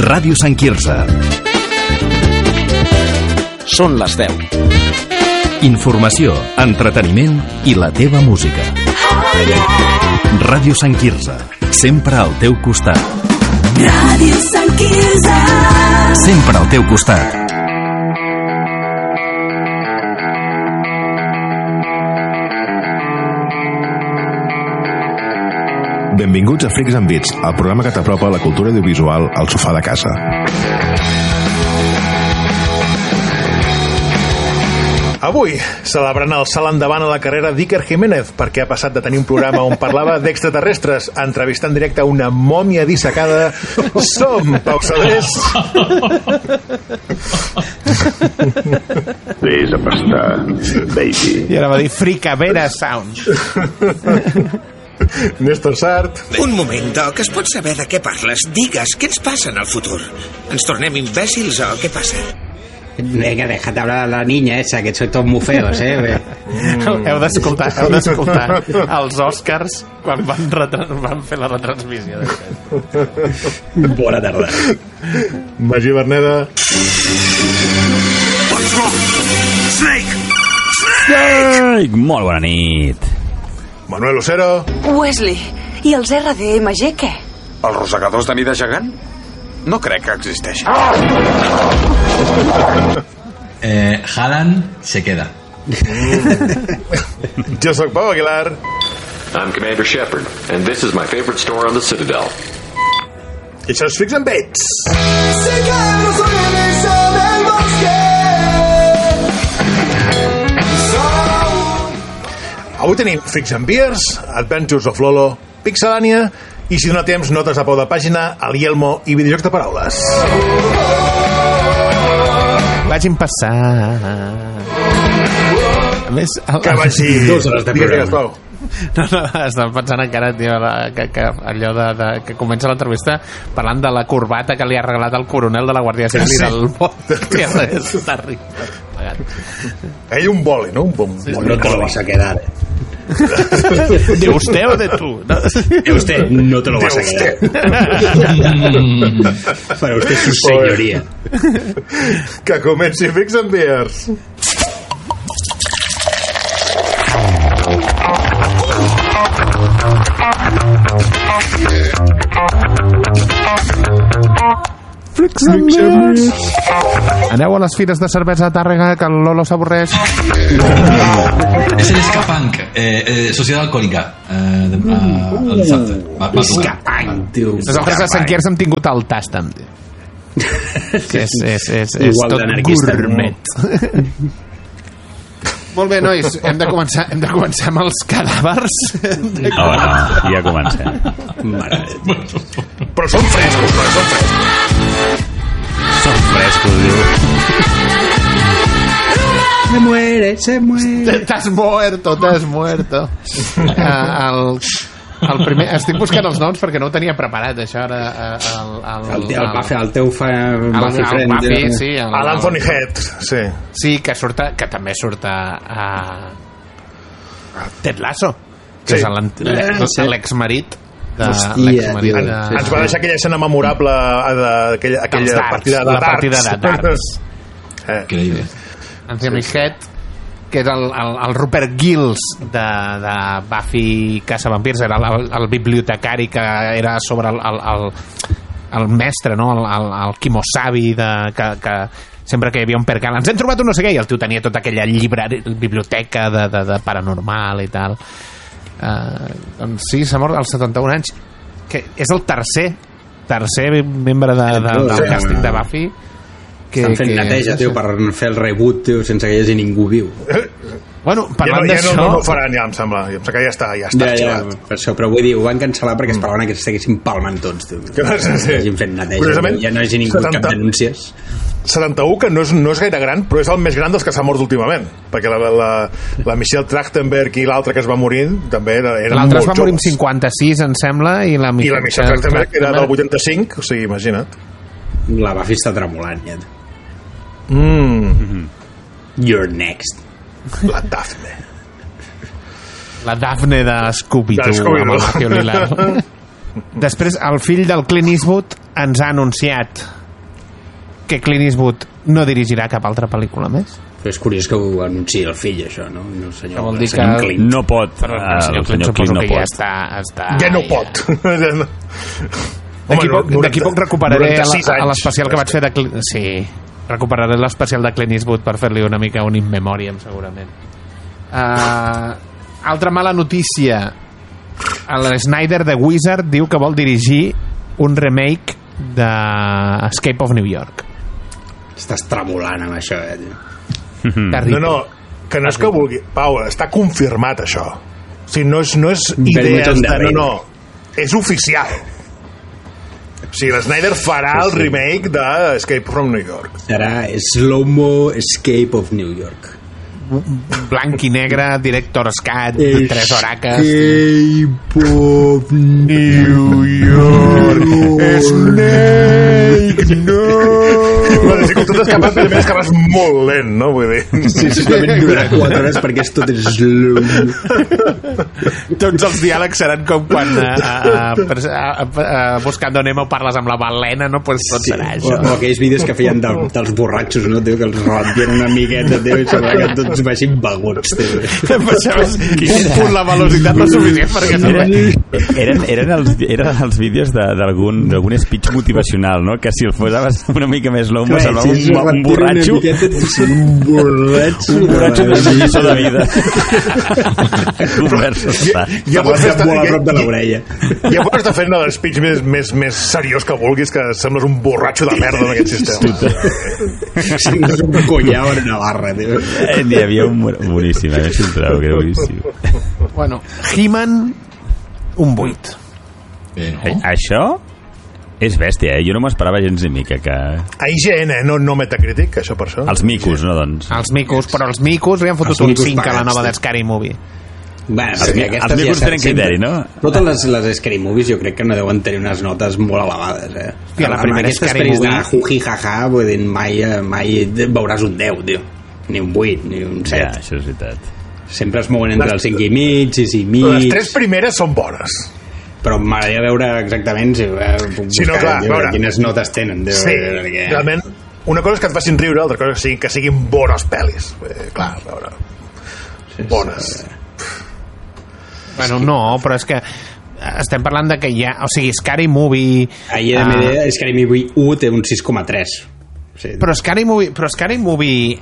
Ràdio Sant Quirze. Són les 10. Informació, entreteniment i la teva música. Ràdio Sant Quirze, sempre al teu costat. Ràdio Sant Quirze, sempre al teu costat. Benvinguts a Freaks and Beats, el programa que t'apropa la cultura audiovisual al sofà de casa. Avui, celebrant el salt endavant a la carrera d'Iker Jiménez, perquè ha passat de tenir un programa on parlava d'extraterrestres a entrevistar en directe una mòmia dissecada, som Pau Salés. Vés a pastar, baby. I ara va dir Fricavera Sound. Néstor Sart. Un moment, Doc, es pot saber de què parles? Digues, què ens passa en el futur? Ens tornem imbècils o què passa? Venga, déjate hablar a la niña esa, que soy todos muy feos, Heu d'escoltar els Oscars quan van fer la retransmissió. Bona tarda. Magí Berneda. What's wrong? Snake! Snake! Molt bona nit. Manuel Lucero. Wesley, i els RDMG què? Els rosegadors de mida gegant? No crec que existeixi. Haaland se queda. Jo soc Pau Aguilar. I'm Commander Shepard, and this is my favorite store on the Citadel. I això és Freaks and Beats. Avui tenim Freaks and Beers, Adventures of Lolo, Pixelania i, si dona temps, notes a peu de pàgina, el Yelmo i videojocs de paraules. Vagin passar. A més... Que vagi... 2 hores de programa. No, estava pensant encara, tio, que allò que comença l'entrevista parlant de la corbata que li ha regalat el coronel de la Guàrdia Civil del bot. Que està ric. Ell un vole, no? Un bon vole. No te lo vas a quedar, ¿De usted o de tú? ¿No? De usted no te lo vas a quedar. Para usted su señoría. Que comenci Freaks and Beers. Freaks and Beers. Aneu a les fires de cervesa a Tàrrega, que el Lolo s'avorreix. És l'Escapunk, Societat Alcohòlica, el dissabte. Escapant, tio. Nosaltres a Sant Quirze hem tingut el Tastam, tio. És tot gourmet. Molt bé, nois, hem de començar amb els cadàvers. No, ja comencem. Però són frescos, Són frescos, diu. Se muere. T'has muerto. El primer, estic buscant els noms perquè no ho tenia preparat, això ara. El teu Buffy friend. Buffy, sí. l'Anthony Head, sí. Sí, que també surt a Ted Lasso, que és l'exmarit de l'exmarit de... Ens va deixar aquella escena memorable d'aquella partida de darts. Increïble. Anthony Head, que és el Rupert Giles de Buffy Caçavampirs, era el bibliotecari que era sobre el mestre, no? el Kimosabi, que sempre que hi havia un percal ens hem trobat un no sé què, i el tio tenia tota aquella biblioteca de paranormal i tal. Doncs sí, s'ha mort als 71 anys, que és el tercer membre del càsting de Buffy. Estan fent neteja, tio, per fer el reboot, tio, sense que hi hagi ningú viu. Bueno, parlant d'això... No ho faran, ja em sembla. Ja em sembla que ja està arxivat. Per això, però vull dir, ho van cancel·lar perquè esperaven que s'estiguessin palmant tots, tio. Que hagin fet neteja, ja no hagi ningú cap denúncies. 71, que no és gaire gran, però és el més gran dels que s'ha mort últimament, perquè la Michelle Trachtenberg i l'altre que es va morir també eren molt joves. L'altre es va morir amb 56, em sembla, i la Michelle Trachtenberg era del 85, o sigui, imagina't. La Buffy està tremolant, ja. You're next. La Daphne. La Daphne de Scooby-Doo amb el Matthew Lillard. Després el fill del Clint Eastwood ens ha anunciat que Clint Eastwood no dirigirà cap altra pel·lícula més. Però és curiós que ho anunciï el fill, això, no? Que vol dir que no pot. Però el senyor Clint suposo que ja està... Ja no pot. D'aquí poc recuperaré l'especial que vaig fer de Clint... Sí, recuperaré l'especial de Clint Eastwood per fer-li una mica un in memoriam, segurament. Altra mala notícia. El Snyder de Wizard diu que vol dirigir un remake de Escape of New York. Estàs tremolant amb això, tio. No, que no és que vulgui. Pau, està confirmat això. O sigui, no és idees no, és oficial. O sigui, l'Snyder farà el remake de Escape from New York. Serà Slow-mo Escape of New York. Blanc i negre, Director's Cut, 3 horaques. Escape of New York. Snake, no. Bueno, si tu t'escapes, primer escapes molt lent, no? Vull dir... Sí, simplement durarà 4 hores perquè és tot slow. Tots els diàlegs seran com quan Buscando Nemo parles amb la balena, no? Pues tot serà això. O aquells vídeos que feien dels borratxos, no? Tio, que els ralentien una miqueta, tio, i sembla que tots baixin beguts, tio. Baixaves un punt la velocitat no suficient perquè... Eren els vídeos d'algun speech motivacional, no? Que si el posaves una mica més low semblava un borratxo un borratxo de lliçó de vida. Ja pots estar molt a prop de l'orella. Ja pots estar fent el speech més seriós que vulguis, que sembles un borratxo de merda en aquest sistema. Sembles un collao en una barra, tio. N'hi havia un boníssim, a veure si el trobo, que era boníssim. Bueno, He-Man un 8. Això és bèstia, jo no m'esperava gens ni mica que... A IGN, no Metacritic, això per això. Els micos, no, doncs. Els micos, però els micos li han fotut un 5 a la nova de Scary Movie. Bueno, els micos tenen criteri, no? Totes les Scary Movies jo crec que no deuen tenir unes notes molt elevades, Hòstia, la primera Scary Movie... de juji jaja, vull dir, mai veuràs un 10, tio. Ni un 8, ni un 7. Ja, això és veritat. Sempre es mouen entre el 5 i mig, 6 i mig... Les 3 primeres són bones. Però m'agradaria veure exactament quines notes tenen. Sí, realment una cosa és que et facin riure, l'altra cosa és que siguin bones pel·lis. Clar, veure, bones. Bueno, no, però és que estem parlant de que hi ha... O sigui, Scary Movie... A IMDb, Scary Movie 1 té un 6,3. Sí. Però Scary Movie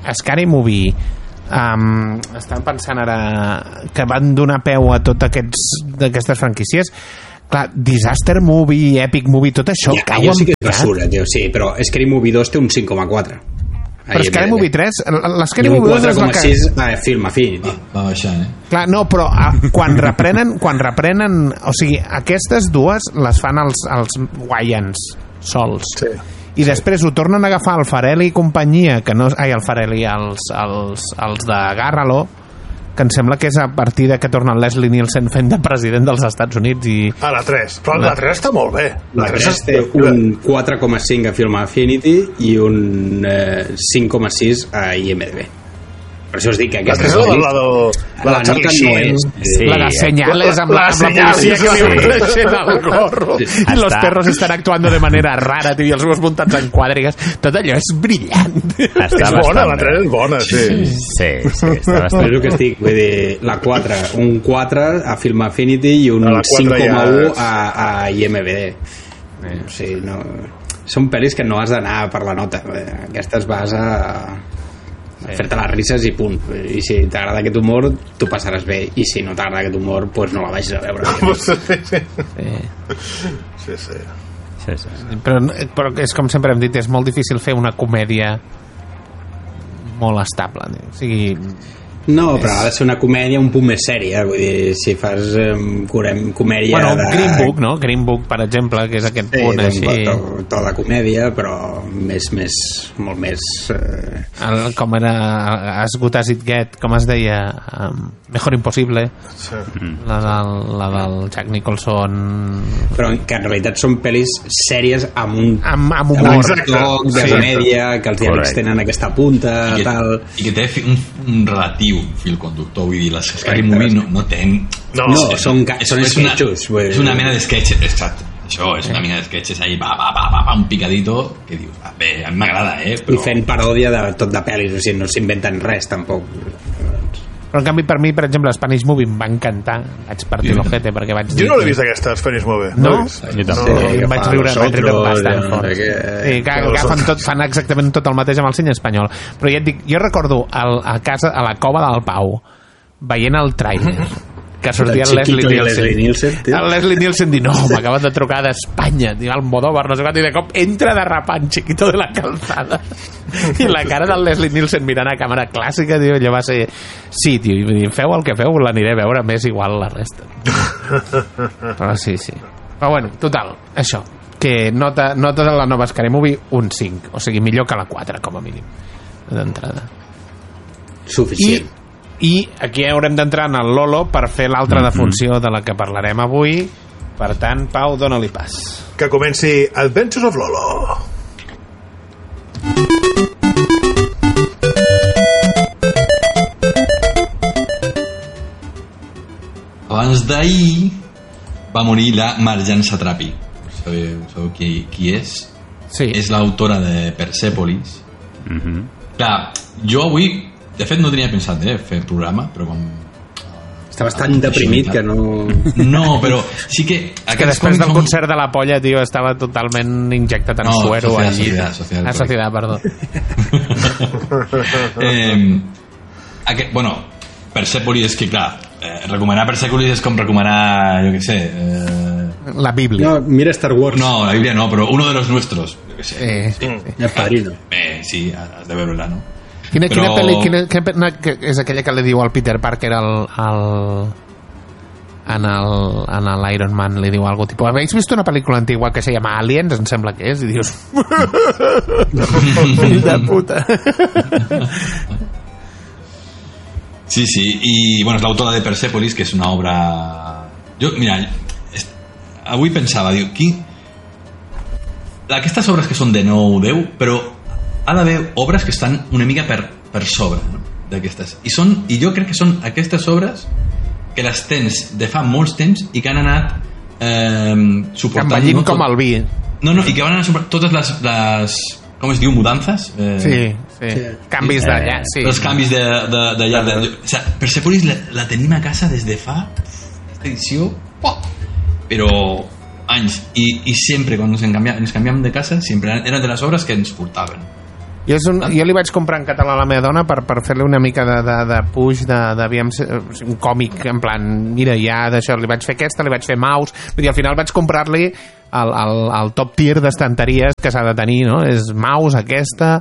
estan pensant ara que van donar peu a totes aquestes franquícies. Clar, Disaster Movie, Epic Movie, tot això cau en sí que és basura, tio, sí, però Scary Movie 2 té un 5,4. Però Scary Movie 3, l'Scary Movie 2 és la que... 4,6 a Film Affinity. Va baixant, Clar, no, però quan reprenen, o sigui, aquestes dues les fan els Wayans sols. Sí. I després ho tornen a agafar el Farrelly i companyia, que no... Ai, el Farrelly, els de Garralo, que em sembla que és a partir de que torna el Leslie Nielsen fent de president dels Estats Units i... la 3, però la 3 està molt bé. La 3 té un 4,5 a Film Affinity i un 5,6 a IMDb. Per això us dic que aquesta és la nota no és... Sí. La de Señales amb la policia que li fleixen al gorro i los perros estan actuando de manera rara, i els gos muntats en quadrigues. Tot allò és brillant. És bona, la 3 és bona, sí. Sí, està bastant. És el que estic, vull dir, la 4, un 4 a Film Affinity i un 5,1 a IMDb. O sigui, no... Són pel·lis que no has d'anar per la nota. Aquestes vas a fer-te les risses i punt. I si t'agrada aquest humor, tu passaràs bé, i si no t'agrada aquest humor, doncs no la vagis a veure. Sí. Però és com sempre hem dit, és molt difícil fer una comèdia molt estable, o sigui... No, però ha de ser una comèdia un punt més sèria, vull dir, si fas comèdia... Bueno, Green Book, no? Green Book, per exemple, que és aquest punt així... Tota la comèdia, però molt més... Com era As Good As It Get, com es deia? Mejor Impossible. Sí. La del Jack Nicholson... Però que en realitat són pel·lis sèries amb un humor. Toc de comèdia, que els diàlegs tenen aquesta punta, tal... I que té un relatiu fil conductor, vull dir, les Scary Movie no tenen... No, són sketchos. És una mena de sketch, exacte. això és una mica d'esquetxes ahí, un picadito, que dius, bé, a mi m'agrada, però... I fent paròdia de tot de pel·lis, o sigui, no s'inventen res, tampoc. Però en canvi per mi, per exemple, Spanish Movie em va encantar. Vaig partir l'ojete perquè vaig dir... Jo no l'he vist aquesta, Spanish Movie. No? Jo tampoc. Vaig riure bastant fort. Agafen tot, fan exactament tot el mateix amb el cine espanyol. Però ja et dic, jo recordo a la cova del Pau veient el tràiler que sortia el Leslie Nielsen. El Leslie Nielsen diu, no, m'acaben de trucar d'Espanya, diu, Almodóvar, no sé què, i de cop entra derrapant Chiquito de la Calzada. I la cara del Leslie Nielsen mirant a càmera clàssica, diu, allò va ser... Sí, tio, i feu el que feu, l'aniré a veure, més igual la resta. Però sí. Però bueno, total, això, que nota de la nova Scary Movie, un 5, o sigui, millor que la 4, com a mínim, d'entrada. Suficient. I aquí haurem d'entrar en el Lolo per fer l'altra defunció de la que parlarem avui. Per tant, Pau, dona-li pas. Que comenci Adventures of Lolo. Abans d'ahir va morir la Marjane Satrapi. Sabeu qui és? Sí. És l'autora de Persepolis. Clar, jo avui, de fet no tenia pensat fer el programa, però com... Estaves tan deprimit que no... No, però sí que... Que després del concert de la Polla, tio, estava totalment injectat en suero al llit. Societat, perdó. Bueno, Persepolis és que, clar, recomanar Persepolis és com recomanar, jo què sé... La Bíblia. No, mira Star Wars. No, la Bíblia no, però uno de los nuestros, jo què sé. El Padrino. Sí, has de veure-la, no? Quina pel·li és aquella que li diu al Peter Parker en l'Iron Man, li diu algo tipus, ¿habéis visto una pel·lícula antigua que se llama Aliens? Em sembla que és, i dius fill de puta. Sí, i bueno, és l'autora de Persepolis, que és una obra... Jo, mira, avui pensava, diu, aquestes obres que són de 9 o 10, però ha d'haver obres que estan una mica per sobre, no? D'aquestes. I jo crec que són aquestes obres que les tens de fa molts temps i que han anat suportant... Envellint com el vi. No, i que van anar suportant totes les com es diu, mudances? Sí. Canvis d'allà, sí. Els canvis d'allà. O sigui, Persepolis la tenim a casa des de fa aquesta edició, però anys, i sempre quan ens canviam de casa sempre eren de les obres que ens portaven. Jo li vaig comprar en català a la meva dona per fer-li una mica de push d'aviam un còmic, en plan, mira, ja d'això, li vaig fer aquesta, li vaig fer Maus, vull dir, al final vaig comprar-li el top tier d'estanteries que s'ha de tenir, no? És Maus, aquesta...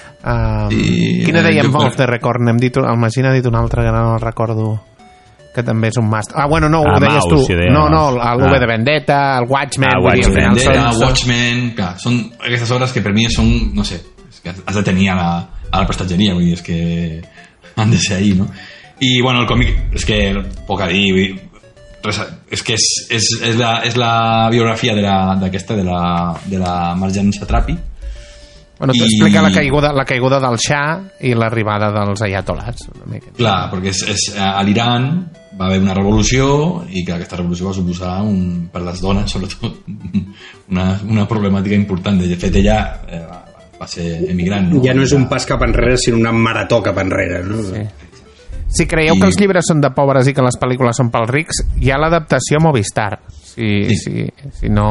quina dèiem Wolf de Record? El Magí n'ha dit una altra que no el recordo, que també és un must. Bueno, no, ho deies tu. No, el V de Vendetta, el Watchmen, Watchmen, clar, són aquestes obres que per mi són, no sé, que has de tenir a la prestatgeria, vull dir, és que han de ser ahí, no? I bueno, el còmic és que poc a dir, és que és la biografia d'aquesta de la Marjane Satrapi. Bueno, t'explica la caiguda del Shah i l'arribada dels ayatolats. Clar, perquè a l'Iran va haver una revolució i que aquesta revolució va suposar per les dones, sobretot, una problemàtica important. De fet, ella va ser emigrant, no? Ja no és un pas cap enrere, sinó una marató cap enrere, no? Sí. Si creieu que els llibres són de pobres i que les pel·lícules són pels rics, hi ha l'adaptació a Movistar. Si no...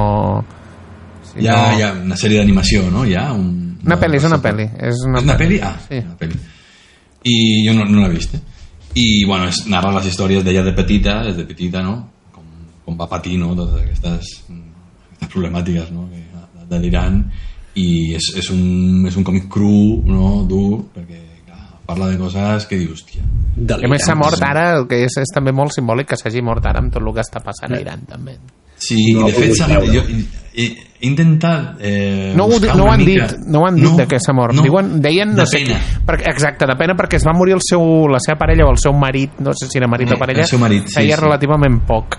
Hi ha una sèrie d'animació, no? Una pel·li, és una pel·li. És una pel·li? Sí. Una pel·li. I jo no l'he vist, I, bueno, narra les històries d'ella de petita, no? Com va patir, no? Totes aquestes problemàtiques, no? De l'Iran, i és un còmic cru, no? Dur, perquè parla de coses que dius, hòstia. I a més s'ha mort ara, el que és també molt simbòlic que s'hagi mort ara amb tot el que està passant a Iran, també. Sí, i de fet jo he intentat no ho han dit de què s'ha mort. Deien, no sé, exacte, de pena, perquè es va morir la seva parella o el seu marit, no sé si era marit o parella, feia relativament poc.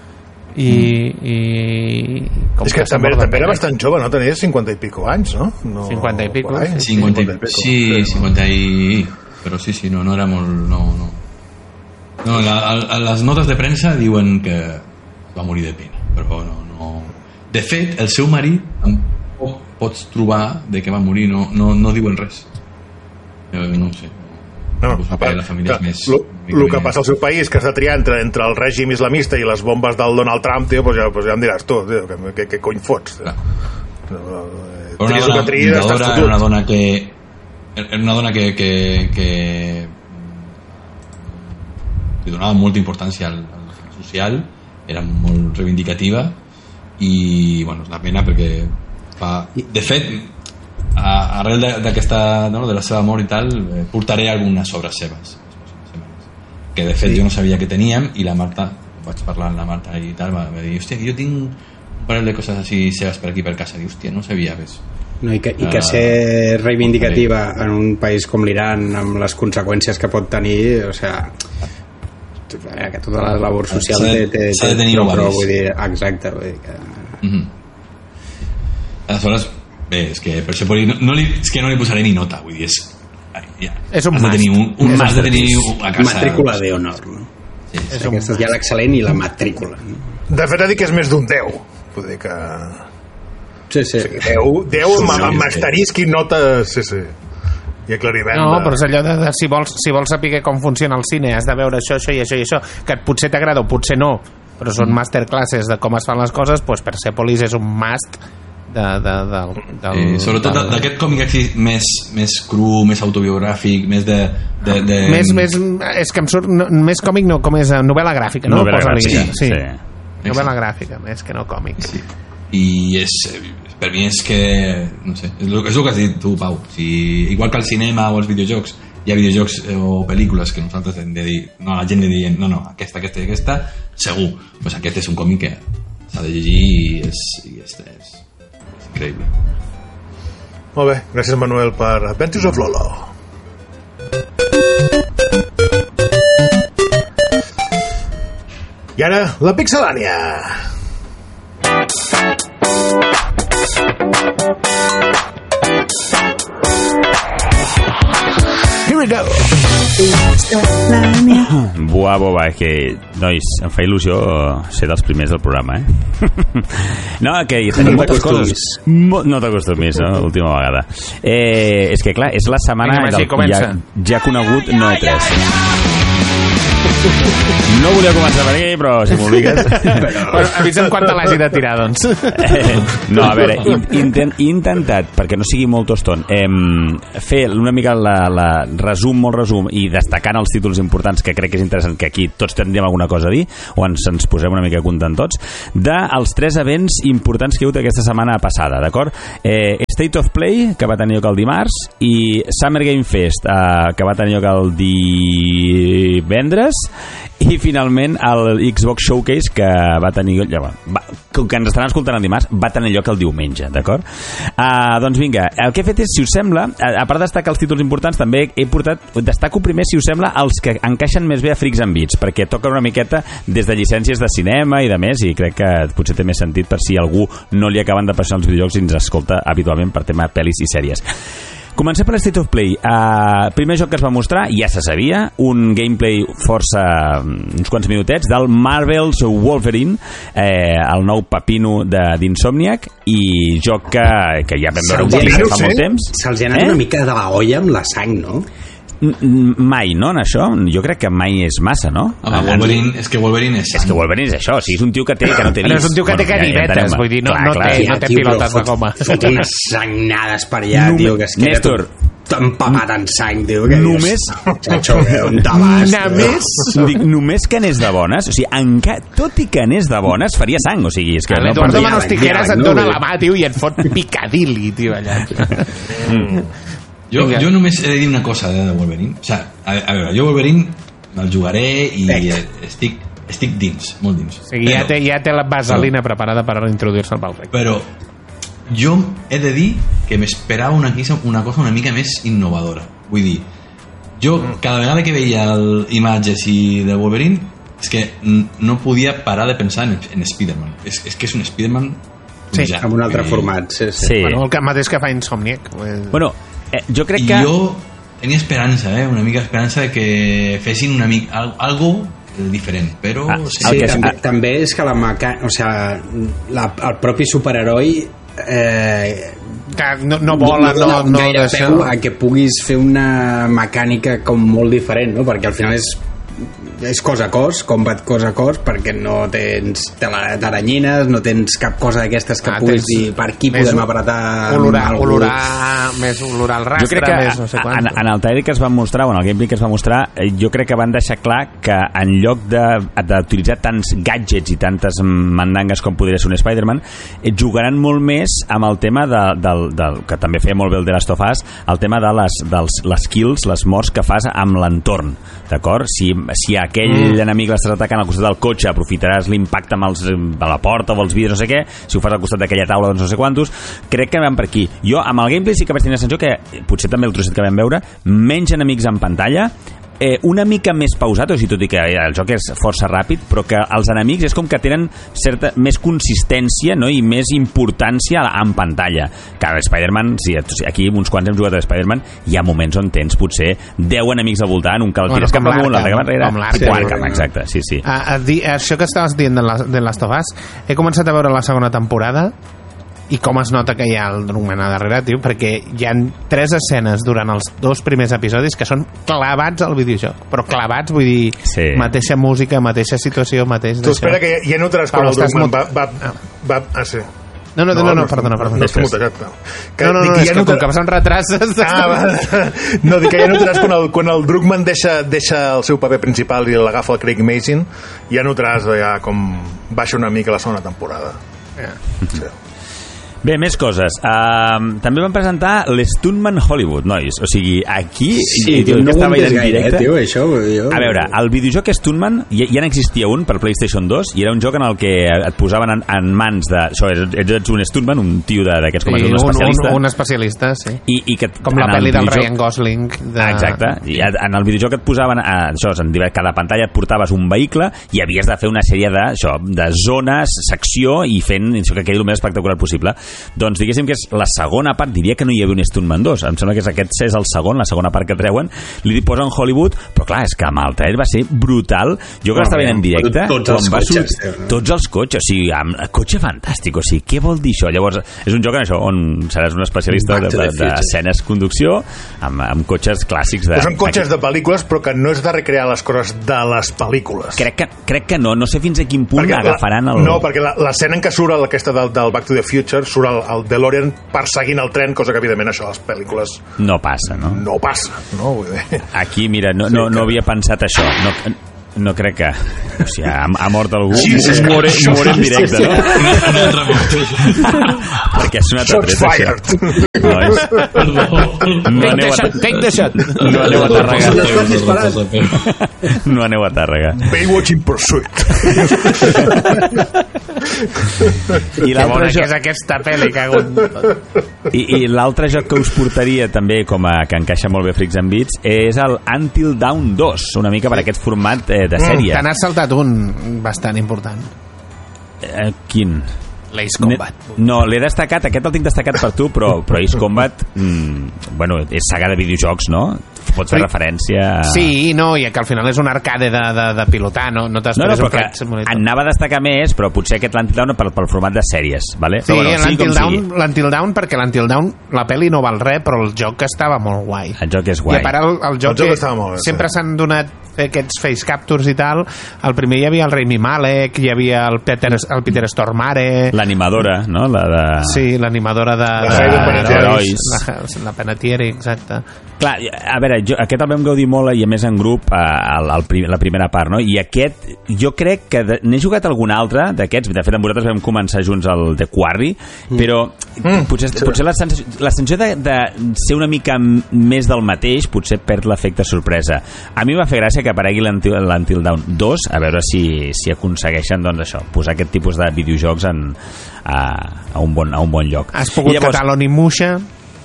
És que també era bastant jove, no? Tenia 50 i pico anys, no? 50 i pico. 50 i... Però sí, no era molt... No, les notes de premsa diuen que va morir de pena, però no De fet, el seu marit pots trobar de que va morir, no diuen res. No ho sé. La família és més... El que passa al seu país, que està triant entre el règim islamista i les bombes del Donald Trump, tio, ja em diràs tu, tio, què cony fots? Era una dona que donava molta importància al social, era molt reivindicativa i, bueno, és una pena perquè de fet, arrel d'aquesta, no, de la seva mort i tal, portaré algunes obres seves que de fet jo no sabia que teníem, i la Marta, vaig parlar amb la Marta i tal, va dir, hòstia, que jo tinc un parell de coses així seves per aquí per casa, i hòstia, no sabia res. No, i que ser reivindicativa en un país com l'Iran, amb les conseqüències que pot tenir, o sigui, que tota la labor social s'ha de tenir però vull dir, exacte, vull dir que... Aleshores, bé, és que per això no li posaré ni nota, vull dir, és un must. Has de tenir a casa. Matrícula de honor, no? Sí, aquesta és ja l'excel·lent i la matrícula, no? De fet, ha dit que és més d'un 10. Vull dir que... Sí. 10 amb asterisc i notes... Sí. I aclariment. No, però és allò de si vols saber com funciona el cine, has de veure això i això, que potser t'agrada o potser no, però són masterclasses de com es fan les coses, doncs Persepolis és un must sobretot d'aquest còmic més cru, més autobiogràfic, més de... és que em surt més còmic, no, com és novel·la gràfica, no? Novel·la gràfica, sí. Novel·la gràfica, més que no còmic. Sí. I per mi és que no sé, és el que has dit tu, Pau, igual que al cinema o als videojocs hi ha videojocs o pel·lícules que nosaltres hem de dir, no, la gent li diem no, aquesta i aquesta, segur, doncs aquest és un còmic que s'ha de llegir i és increïble. Molt bé, gràcies Manuel per Adventures of Lolo. I ara, la Pixelània. Here we go. Buah, que nois, em fa il·lusió ser dels primers del programa, no, que hi tenim moltes coses. No t'acostumis, no? L'última vegada. És que clar, és la setmana ja conegut no E3. No volia començar per aquí, però si m'obligues... Avisa'm quan te l'hagi de tirar, doncs. No, a veure, he intentat, perquè no sigui molt toston, fer una mica molt resum, i destacant els títols importants que crec que és interessant, que aquí tots tindríem alguna cosa a dir, o ens posem una mica a compte tots, dels 3 events importants que hi ha hagut aquesta setmana passada, d'acord? State of Play, que va tenir lloc el dimarts, i Summer Game Fest, que va tenir lloc el divendres, i finalment el Xbox Showcase, que va tenir lloc, que ens estaran escoltant el dimarts, va tenir lloc el diumenge, d'acord? Doncs vinga, el que he fet és, si us sembla, a part de destacar els títols importants, també destaco primer, si us sembla, els que encaixen més bé a Freaks and Beats, perquè toquen una miqueta des de llicències de cinema i de més, i crec que potser té més sentit per si algú no li acaben de passar els videojocs i ens escolta habitualment per tema pel·lis i sèries. Comencem per State of Play. Primer joc que es va mostrar, ja se sabia, un gameplay força, uns quants minutets, del Marvel's Wolverine, el nou pepino d'Insomniac, i joc que ja vam veure un clip fa molt temps. Se'ls ha anat una mica de la olla amb la sang, no? Mai, no, en això? Jo crec que mai és massa, no? Wolverine, és que Wolverine és sang. És que Wolverine és això, és un tio que té que no té dits. Però és un tio que té ganivetes, vull dir, no té pilotes de goma. Fot unes sagnades per allà, tio, que es queda tot empapat en sang, tio. Només... Només que anés de bones, o sigui, tot i que anés de bones, faria sang, o sigui, és que... L'Eduardo Manos Tijeras et dona la mà, tio, i et fot picadilli, tio, allà. Jo només he de dir una cosa de Wolverine. O sigui, a veure, jo Wolverine el jugaré i estic dins, molt dins. O sigui, ja té la vaselina preparada per introduir-se al Balrog. Però jo he de dir que m'esperava una cosa una mica més innovadora. Vull dir, jo cada vegada que veia imatges de Wolverine és que no podia parar de pensar en Spider-Man. És que és un Spider-Man amb un altre format. Bueno, el mateix que fa Insomniac. Bueno, jo crec que... Jo tenia esperança, una mica esperança de que fessin una mica algo diferent, però... Sí, també és que el propi superheroi que no vola, no gaire peu a que puguis fer una mecànica com molt diferent, no? Perquè al final és cos a cos, combat cos a cos, perquè no tens taranyines, no tens cap cosa d'aquestes que puguis dir per aquí podem apretar més olorar el rastre. Jo crec que més no sé quant. en el trailer que es va mostrar, o en el gameplay que es va mostrar, jo crec que van deixar clar que en lloc d'utilitzar tants gadgets i tantes mandangues com podria ser un Spider-Man, jugaran molt més amb el tema del que també feia molt bé el The Last of Us, el tema de les kills, les morts que fas amb l'entorn, d'acord? Si aquell enemic l'estàs atacant al costat del cotxe, aprofitaràs l'impacte a la porta o els vidres, no sé què. Si ho fas al costat d'aquella taula, doncs no sé quantos. Crec que van per aquí. Jo, amb el gameplay sí que vaig tenir la sensació que, potser també el trosset que vam veure, menys enemics en pantalla, una mica més pausat, o sigui, tot i que el joc és força ràpid, però que els enemics és com que tenen certa més consistència, no? I més importància en pantalla. Que Spider-Man, sí, aquí uns quants hem jugat a Spider-Man, hi ha moments on tens potser 10 enemics al voltant, un que el tires cap amunt, l'altre cap enrere, exacte, sí. Això que estaves dient de Last of Us, he començat a veure la segona temporada i com es nota que hi ha el Druckmann a darrere, tio, perquè hi ha 3 escenes durant els 2 primers episodis que són clavats al videojoc, però clavats, vull dir, mateixa música, mateixa situació, mateix... Tu espera que ja notaràs quan el Druckmann va... sí. No, perdona. No està mutejat, no, és que com que vas amb retrases... No, dic que ja notaràs quan el Druckmann deixa el seu paper principal i l'agafa el Craig Mazin, ja notaràs com baixa una mica la segona temporada. Sí. Bé, més coses. També van presentar l'Stuntman Hollywood, nois. O sigui, aquí... Sí, tio, no ho entès gaire, tio, això. A veure, el videojoc Stuntman ja n'existia un per PlayStation 2 i era un joc en el que et posaven en mans de... Això, ets un Stuntman, un tio d'aquests com un especialista. Un especialista, sí. I que, com la pel·li del Ryan Gosling. Exacte. I en el videojoc et posaven... cada pantalla et portaves un vehicle i havies de fer una sèrie de zones, secció, i fent això que quedi el més espectacular possible. Doncs diguéssim que és la segona part, diria que no hi havia un Stuntman 2, em sembla que aquest és el segon, la segona part que treuen, li posen Hollywood, però clar, és que amb el trailer va ser brutal. Jo que l'estava veient en directe, tots els cotxes, o sigui, cotxe fantàstic, o sigui, què vol dir això? Llavors, és un joc en això, on seràs un especialista d'escenes conducció amb cotxes clàssics són cotxes de pel·lícules, però que no és de recrear les coses de les pel·lícules. Crec que no sé fins a quin punt agafaran el... No, perquè l'escena en què surt aquesta del Back to the Future, surt el DeLorean perseguint el tren, cosa que evidentment això a les pel·lícules no passa, no? No passa, no? Vull dir... Aquí, mira, no havia pensat això, no crec que... O sigui, ha mort algú, mor en directe, no? Una altra volta. Perquè ha sonat a tret, això. Take the shot. No aneu a Tàrrega. No aneu a Tàrrega. Baywatch in Pursuit. I l'altre joc... és aquesta pel·li que ha hagut... I l'altre joc que us portaria també que encaixa molt bé Freaks and Beats és el Until Dawn 2, una mica per aquest format de sèrie. Te n'has saltat un bastant important. Quin? l'Ace Combat. No, l'he destacat, aquest el tinc destacat per tu, però Ace Combat bueno, és saga de videojocs, no? Pot fer referència... Sí, no, i que al final és un arcade de pilotar, no t'esperes un plat. Anava a destacar més, però potser aquest l'Until Dawn pel format de sèries, vale? Sí, bueno, l'Until Dawn, perquè l'Until Dawn, la pel·li no val res, però el joc estava molt guai. El joc és guai. I a part el joc estava molt bé, sempre s'han donat aquests face captures i tal. El primer hi havia el Rami Malek, hi havia el Peter Stormare, l'animadora, no? Sí, l'animadora d'herois, la Panettiere, exacte. Clar, a veure, aquest el vam gaudir molt i a més en grup la primera part, no? I aquest, jo crec que n'he jugat algun altre d'aquests, de fet amb vosaltres vam començar junts el The Quarry, però potser la sensació de ser una mica més del mateix potser perd l'efecte sorpresa. A mi m'ha fet gràcia que aparegui l'Until Dawn 2, a veure si aconsegueixen, doncs això, posar aquest tipus de videojocs a un bon lloc. Has pogut catar l'Onimusha?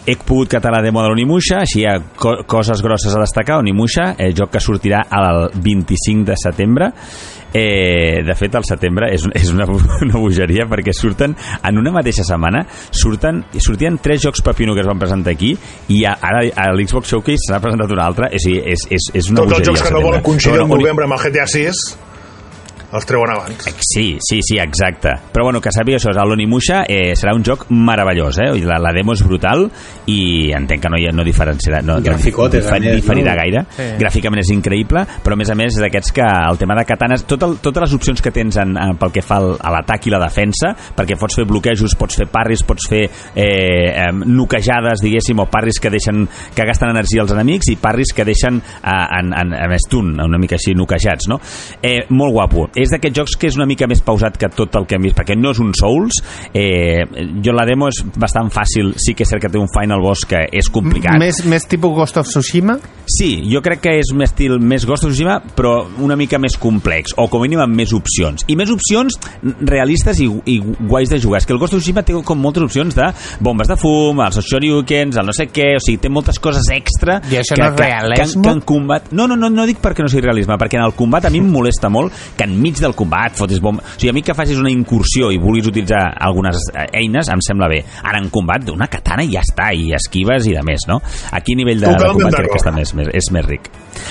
He pogut catar la demo de l'Onimusha, així hi ha coses grosses a destacar. Onimusha, joc que sortirà el 25 de setembre. De fet, al setembre és una bogeria, perquè surten en una mateixa setmana, sortien 3 jocs pepino que es van presentar aquí, i ara a l'Xbox Showcase s'ha presentat un altre. És una bogeria. Tots els jocs que no volen coincidir al novembre amb el GTA 6 els treuen abans. Sí, exacte. Però bueno, que sàpiga això, l'Onimusha serà un joc meravellós, la demo és brutal i entenc que no diferenciarà, no diferirà gaire. Sí. Gràficament és increïble, però a més és d'aquests que el tema de katanes, totes les opcions que tens pel que fa a l'atac i la defensa, perquè pots fer bloquejos, pots fer parris, pots fer noquejades, diguéssim, o parris que gasten energia als enemics, i parris que deixen en stun, una mica així, noquejats, no? Molt guapo. És d'aquests jocs que és una mica més pausat que tot el que hem vist, perquè no és un Souls. Jo la demo és bastant fàcil, sí que és cert que té un final boss que és complicat. Més tipus Ghost of Tsushima? Sí, jo crec que és més Ghost of Tsushima, però una mica més complex, o com a mínim amb més opcions. I més opcions realistes i guais de jugar. És que el Ghost of Tsushima té com moltes opcions de bombes de fum, els shoryukens, el no sé què, o sigui, té moltes coses extra. I això no és realisme? Que en combat... No dic perquè no sigui realisme, perquè en el combat a mi em molesta molt que enmig del combat fotis bomba. O sigui, a mi que facis una incursió i vulguis utilitzar algunes eines em sembla bé. Ara en combat una katana i ja està, i esquives i de més, no? Aquí a nivell de combat crec que està és més ric.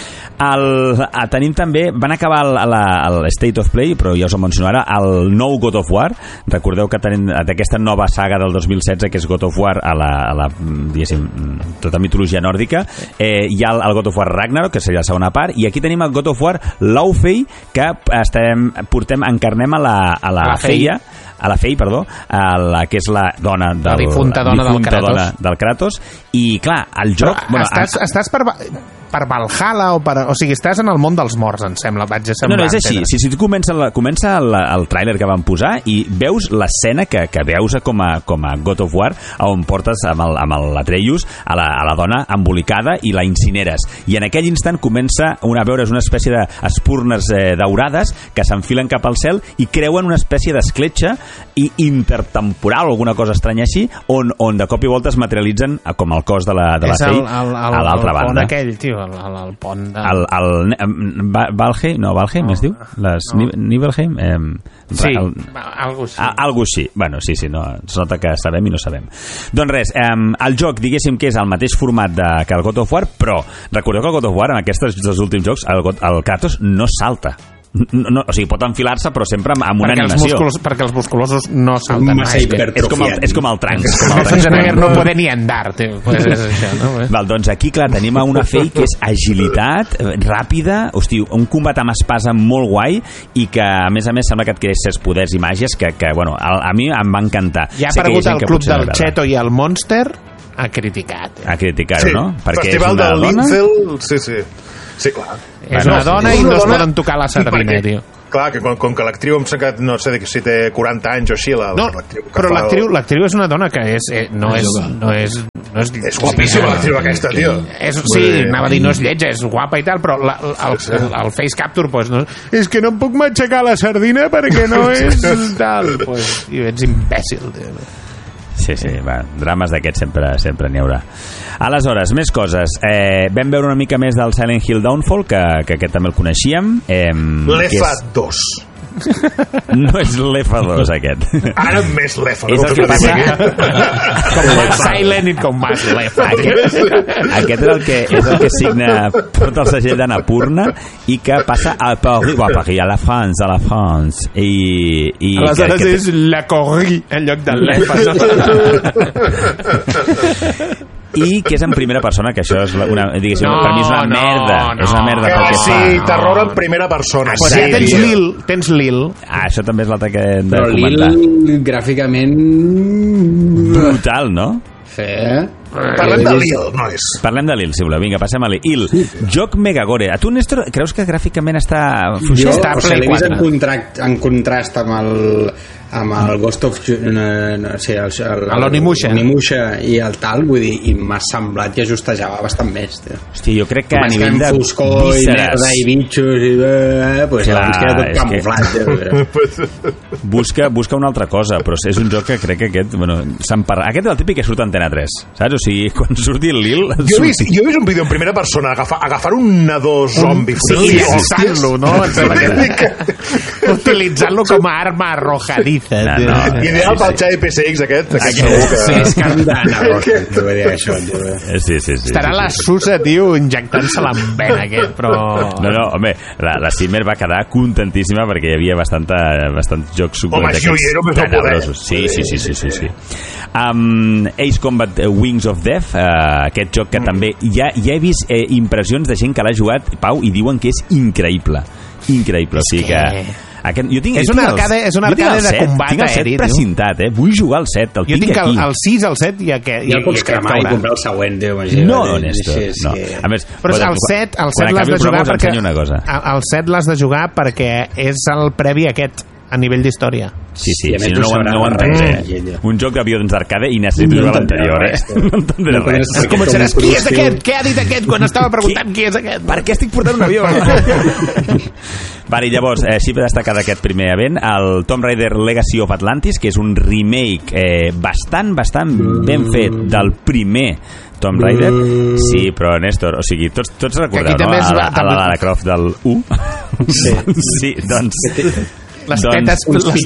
Tenim també, van acabar el State of Play, però ja us ho menciono ara, el nou God of War. Recordeu que tenim d'aquesta nova saga del 2016, que és God of War a la diguéssim, tota mitologia nòrdica. Hi ha el God of War Ragnarok, que seria la segona part, i aquí tenim el God of War Laufey, que encarnem a la Feia, que és la dona la difunta dona del Kratos. I clar, el joc... Estàs per Valhalla o sigui, estàs en el món dels morts, em sembla, vaig a semblar. No, és així. Si tu comença el tràiler que van posar i veus l'escena que veus com a God of War, on portes amb l'Atreus a la dona embolicada i la incineres. I en aquell instant comença a veure's una espècie d'espurnes daurades que s'enfilen cap al cel i creuen una espècie d'escletxa intertemporal o alguna cosa estranya així, on de cop i volta es materialitzen com el cos de la Fei a l'altra banda. El pont aquell, tio, el pont de... Valheim es diu? Nibelheim? Sí, algo així. Algo així. Bueno, sí, no, es nota que sabem i no sabem. Doncs res, el joc, diguéssim que és el mateix format que el God of War, però recordeu que el God of War, en aquests dos últims jocs, el Kratos no salta. No, o sigui, pot enfilar-se, però sempre amb una animació. Perquè els musculosos no salten mai. És com el Trunks. Schwarzenegger no puede ni andar. Pues és això, no? Val, doncs aquí, clar, tenim una Fei que és agilitat, ràpida, hosti, un combat amb espasa molt guai i que, a més sembla que adquireix poders i màgies que bueno, a mi em va encantar. Ja ha aparegut el club del Cheto i el Monster a criticar-ho, no? Perquè Festival del Linzel, sí, clar. És una dona i no es poden tocar la sardina, tio. Clar, que com que l'actriu em sembla que no sé si té 40 anys o així. Però l'actriu és una dona que no és guapíssima l'actriu aquesta, tio. Sí, anava a dir no és lletja, és guapa i tal, però el face capture pues, no, és que no em puc matxacar la sardina perquè no és tal, pues, i ets imbècil, tio. Sí, va, drames d'aquests sempre n'hi haurà. Aleshores, més coses. Vam veure una mica més del Silent Hill Downfall, que aquest també el coneixíem. L'EFA 2. No és l'EFA 2, aquest. Ara més l'EFA 2. És el que passa... com més Silent i com més l'EFA. Aquest és el que signa tot el segell d'Annapurna i que passa a Paris, a la France. Aleshores és la Corrie en lloc de l'EFA. I que és en primera persona, que això és per mi és una merda. És una merda pel que fa. Sí, terror en primera persona. Sí, tens Lil. Això també és l'altre que hem de comentar. Però Lil, gràficament... brutal, no? Sí. Parlem de Lil, nois. Parlem de Lil, si voleu. Vinga, passem a Lil. Joc megagore. A tu, Néstor, creus que gràficament està fluixant? Jo l'he vist en contrast amb el Ghost of l'Onimusha i el tal, vull dir, i m'ha semblat que ajustejava bastant més, tio. Hosti, jo crec que a nivell de foscor i merda i bitxos i pues abans queda tot camuflat. Busca una altra cosa, però és un joc que crec que aquest és el típic que surt a Antena Antena 3, saps? O sigui, quan surti el Lil... Jo he vist un vídeo en primera persona agafar un nadó zombi. Sí, llançant-lo, no? Utilitzant-lo com a arma arrojadiza. Ideal pel xai PSX aquest. Sí, és carn d'Anna Rosa, t'ho vull dir això. Sí. Estarà la Susa, tio, injectant-se-la en vena, aquest, però... No, home, la Simmer va quedar contentíssima perquè hi havia bastants jocs tenebrosos. Sí. Ace Combat Wings of Death, aquest joc que també ja he vist impressions de gent que l'ha jugat, Pau, i diuen que és increïble, o sigui que és una arcade de combat tinc el 7 precintat, vull jugar al 7, jo tinc el 6, el 7 i aquest. Ja el pots cremar i comprar el següent, no, Néstor, no. A més, però el 7 l'has de jugar perquè el 7 l'has de jugar perquè és el previ aquest a nivell d'història. Sí, no ho entenc. Un joc d'avions d'arcade i necessito jugar l'anterior, no entendré res. Començaràs, qui és aquest? Què ha dit aquest quan estava preguntant qui és aquest? Per què estic portant un avió? Vale, llavors, xifra destacada d'aquest primer event, el Tomb Raider Legacy of Atlantis, que és un remake bastant ben fet del primer Tomb Raider. Sí, però Néstor, o sigui, tots recordeu, no? A la Lara Croft del 1? Sí, doncs... Les tetes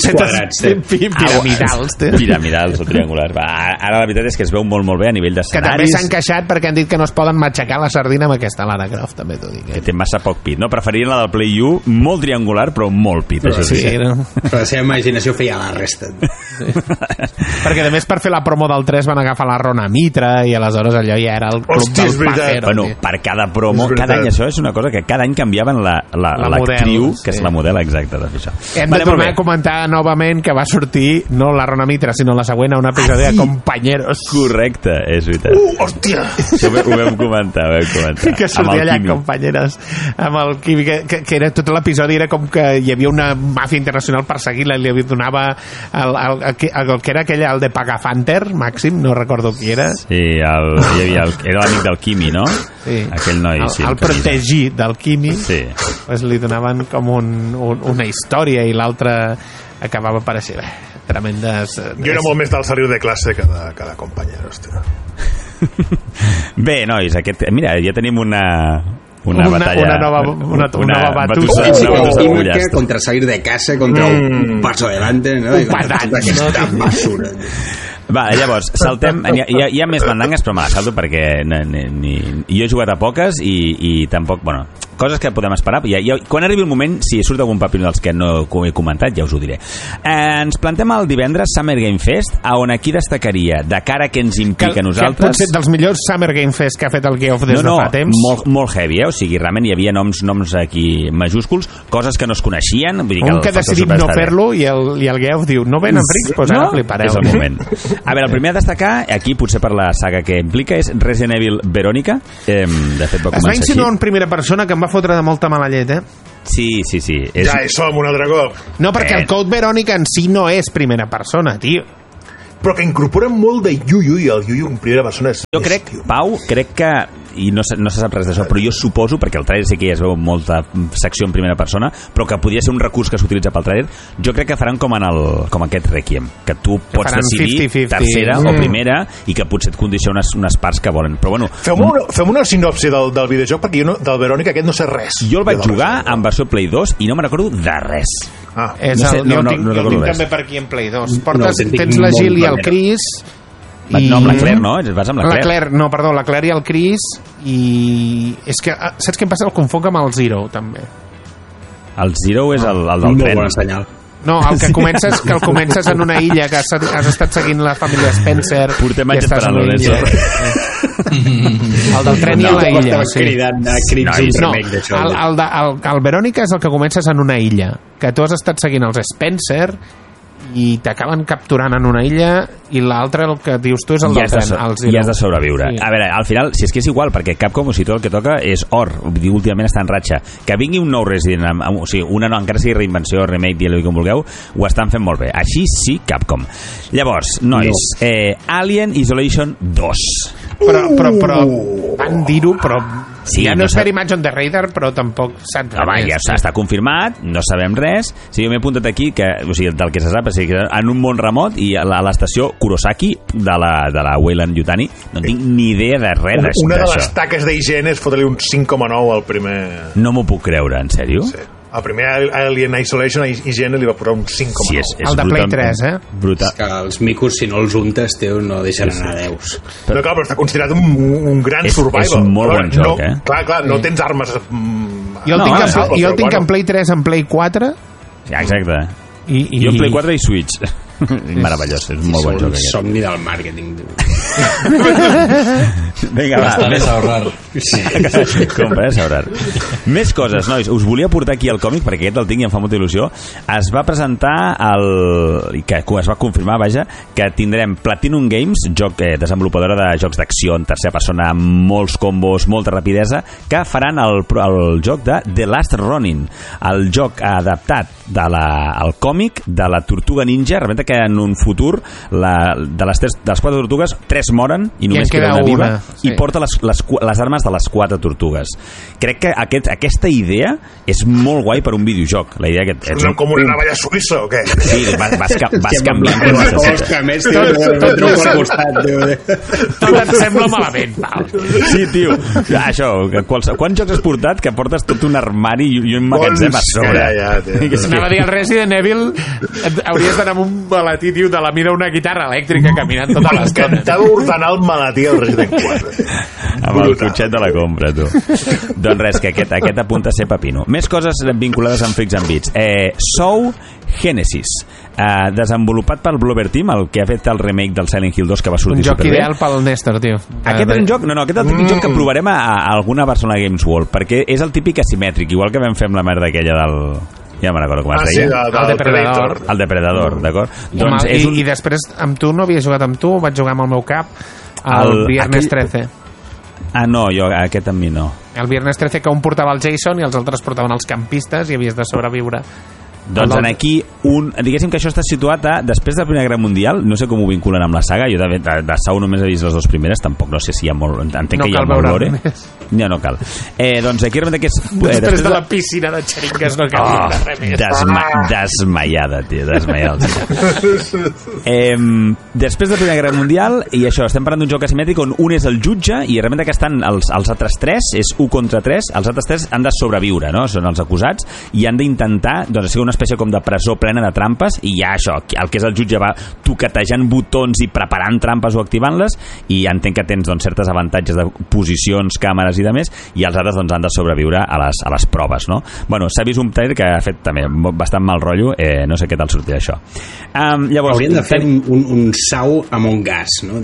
piramidals o triangulars. Ara la veritat és que es veu molt bé a nivell d'escenaris. Que també s'han queixat perquè han dit que no es poden matxacar la sardina amb aquesta Lara Croft, també t'ho dic. Que té massa poc pit, no? Preferien la del Play U, molt triangular però molt pit. Però la seva imaginació feia la resta. Perquè a més per fer la promo del 3 van agafar la Rona Mitra i aleshores allò ja era el club del pajero. Bueno, per cada promo, cada any, això és una cosa que cada any canviaven l'actriu, que és la model exacta de fer això. Hem de tornar a comentar novament que va sortir no la Rona Mitra, sinó la següent a un episodi de Compañeros. Correcte, és veritat. Hòstia! Ho vam comentar. Que sortia allà Compañeros amb el Quimi, que era tot l'episodi era com que hi havia una màfia internacional perseguint-la i li donava el que era aquell, el de Pagafanter, Màxim, no recordo qui era. Sí, era l'amic del Quimi, no? Sí. Aquell noi, sí. El protegí del Quimi, sí. Pues li donaven com una història i l'altre acabava apareixent tremendes... Jo era molt més del saliu de classe que de Compañeros, tio. Bé, nois, mira, ja tenim una batalla, una batussa contra salir de casa, contra un paso adelante, ¿no? Un patat, aquesta basura. Va, llavors, saltem. Hi ha més mandangues, però me la salto perquè jo he jugat a poques i tampoc, bueno, coses que podem esperar. Quan arribi el moment, si surt algun paper dels que no he comentat, ja us ho diré. Ens plantem el divendres Summer Game Fest, on aquí destacaria, de cara que ens implica a nosaltres... Que pot ser dels millors Summer Game Fest que ha fet el Geoff des de fa temps. Molt heavy, o sigui, realment hi havia noms aquí majúsculs, coses que no es coneixien. Vull dir que que decidim no fer-lo i el Geoff diu, no venen rics, doncs ara flipareu. És el moment. A veure, el primer a destacar, aquí potser per la saga que implica, és Resident Evil Verónica. De fet, va començar així. Es va insinuar en primera persona que em va fotre de molta mala llet, Sí. Ja hi som un altre cop. No, perquè el Code Verónica en si no és primera persona, tio. Però que incorporen molt de Yuyu, i el Yuyu en primera persona és... Jo crec, Pau, que i no se sap res d'això, però jo suposo, perquè el trailer sí que ja es veu molta secció en primera persona, però que podria ser un recurs que s'utilitza pel trailer, jo crec que faran com aquest Requiem, que tu pots decidir 50-50. Tercera o primera, i que potser et condiciona unes parts que volen, però bueno... Fem una sinopsi del videojoc, perquè jo del Verónica aquest no sé res. Jo el vaig jugar en versió Play 2 i no me'n recordo de res. Jo tinc també per aquí en Play 2. Tens la Gil i el Chris... No, amb la Claire, no? Vas amb la Claire. La Claire i el Chris, i és que, saps què em passa? El confonc amb el Zero, també. El Zero és el del tren. No, el que comences en una illa, que has estat seguint la família Spencer. Portem anys esperant-lo, el del tren i a la illa, sí. El Verónica és el que comences en una illa, que tu has estat seguint els Spencer i t'acaben capturant en una illa, i l'altre, el que dius tu, és el del tren. I has de sobreviure. Sí. A veure, al final, si és que és igual, perquè Capcom, o sigui, tot el que toca és or, últimament està en ratxa. Que vingui un nou Resident, o sigui, encara sigui reinvenció, remake, digue-li com vulgueu, ho estan fent molt bé. Així sí, Capcom. Llavors, nois, Alien Isolation 2. Però van dir-ho, però Sí, ja no és very much on the radar, però tampoc saps res. Ja està confirmat, no sabem res. Sí, jo m'he apuntat aquí que, o sigui, del que se sap, és que en un món remot i a l'estació Kurosaki de la Weyland Yutani no tinc ni idea de res d'això. Una de les taques d'IGN és fotre-li un 5,9 al primer... No m'ho puc creure, en sèrio? Sí. El primer Alien Isolation IGN li va posar un 5,9. Sí, és el de Play 3, brutal. És que els micos, si no els untes, no deixen anar deus. Però clar, però està considerat un gran survival. És un molt bon joc, Clar, no tens armes... Jo el tinc en Play 3, en Play 4... Sí, exacte. Jo en Play 4 i Switch. Meravellós, és un molt bon joc. És un somni del màrqueting. Vinga, va. Més ahorrar. Compra, ahorrar. Més coses, nois. Us volia portar aquí el còmic, perquè aquest el tinc i em fa molta il·lusió. Es va presentar que es va confirmar, vaja, que tindrem Platinum Games, joc desenvolupadora de jocs d'acció en tercera persona, molts combos, molta rapidesa, que faran el joc de The Last Ronin, el joc adaptat al còmic de la Tortuga Ninja. Realment que en un futur de les 4 tortugues 3 moren i només queda una viva, sí. I porta les armes de les 4 tortugues. Crec que aquesta idea és molt guai per un videojoc. La idea que és com una navalla suïssa o què? Sí, vas canviant com necessites. Tot et sembla malament, Pau. Sí, tio, això, quants jocs has portat que portes tot un armari i un magatzem a sobre? Anava a dir, el Resident Evil hauries d'anar amb un malatí, tio, de la mida una guitarra elèctrica caminant tota l'estona. M'encantava ordenar el malatí al Resident 4. Amb el cotxet de la compra, tu. Doncs res, que aquest apunta a ser pepino. Més coses vinculades amb Freaks and Beats. Soul Genesis, desenvolupat pel Blover Team, el que ha fet el remake del Silent Hill 2, que va sortir superbé. Un joc ideal pel Néstor, tio. Aquest és un joc, aquest és el típic joc que provarem a alguna Barcelona Games World, perquè és el típic asimètric, igual que vam fer amb la merda aquella del... Ja me'n recordo com es deia. El Depredador. El Depredador, d'acord? Doncs I després amb tu no havia jugat amb tu, vaig jugar amb el meu cap el Viernes 13. No, jo aquest amb mi no. El Viernes 13, que un portava el Jason i els altres portaven els campistes i havies de sobreviure. Doncs aquí, diguéssim que això està situat després de la Primera Guerra Mundial, no sé com ho vinculen amb la saga, jo de Sau només he vist les 2 primeres, tampoc no sé si hi ha molt, entenc que hi ha molt lore. No cal. Doncs aquí realment que és... Després de la piscina de xeringues no cal res més. Desmaiada, tio, desmaiada. Després de la Primera Guerra Mundial, i això, estem parlant d'un joc asimètric on un és el jutge i realment que estan els altres 3, és 1 contra 3, els altres 3 han de sobreviure, no? Són els acusats i han d'intentar, doncs, ser una espècie com de presó plena de trampes i ja això, el que és el jutge va toquetejant botons i preparant trampes o activant-les i entenc que tens doncs, certes avantatges de posicions, càmeres i demés i els altres doncs, han de sobreviure a les proves, no? Bueno, s'ha vist un trailer que ha fet també bastant mal rotllo, no sé què tal sortirà això. Llavors, haurien de fer un Sau Among Us, no?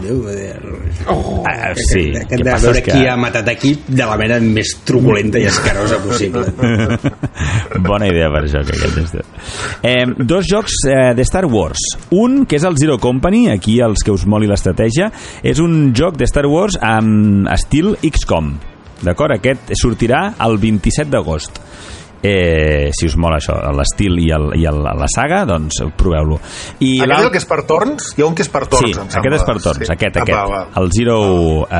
Sí. De veure qui ha matat aquí de la manera més truculenta i escarosa possible. Bona idea per això, que aquest és 2 jocs de Star Wars. Un, que és el Zero Company, aquí els que us moli l'estratègia, és un joc de Star Wars amb estil XCOM, d'acord? Aquest sortirà el 27 d'agost. Si us mola això, l'estil i la saga, doncs proveu-lo. Aquest és el que és per torns? Hi ha un que és per torns, sí, aquest és per torns, sí. Aquest. El Zero